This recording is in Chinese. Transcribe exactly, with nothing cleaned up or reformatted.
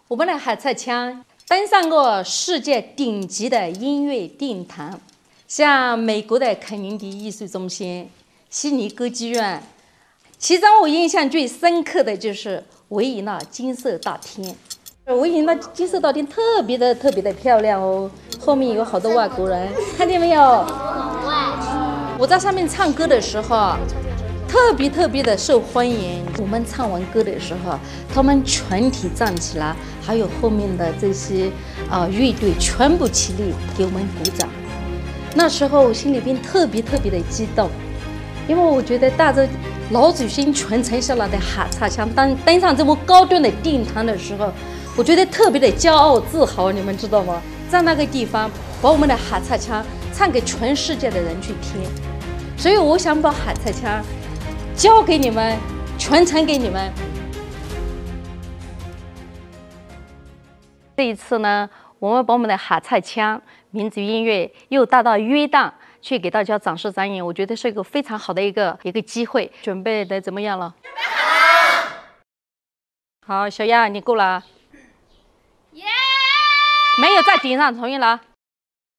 我们的海菜腔登上过世界顶级的音乐殿堂，像美国的肯尼迪艺术中心、悉尼歌剧院。其中我印象最深刻的就是维也纳金色大厅。维也纳金色大厅特别的特别的漂亮哦，后面有好多外国人，看见没有？我在上面唱歌的时候，特别特别的受欢迎。我们唱完歌的时候，他们全体站起来，还有后面的这些啊、呃、乐队全部起立给我们鼓掌。那时候我心里边特别特别的激动，因为我觉得带着老祖先传承下来的海菜腔登登上这么高端的殿堂的时候，我觉得特别的骄傲自豪，你们知道吗？在那个地方把我们的海菜腔唱给全世界的人去听，所以我想把海菜腔教给你们，传承给你们。这一次呢，我们把我们的海菜腔民族音乐又带到约旦去给大家展示展演，我觉得是一个非常好的一个一个机会。准备的怎么样了？准备好了。好，小亚你过来。耶！没有在顶上，重新来。